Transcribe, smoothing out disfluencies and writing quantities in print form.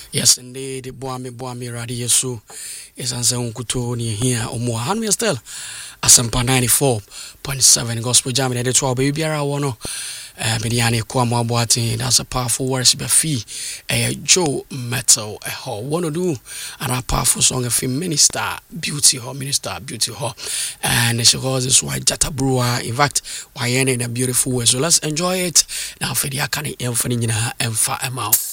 Yes, indeed. Boami, Radi Yesu is answer unkuto ni here. Omo, Hanmi still. Asempa 94.7 Gospel Jam in the 12 baby. I want Mediani Kwamo Boati. That's a powerful worship fee. Joe Metal. One to do and a powerful song of Minister Beauty Hall, Minister Beauty Hall. And she calls this why Jata Brewer. In fact, why in a beautiful way. So let's enjoy it. Now, for the Akani, Emfanina, Emfa Emma.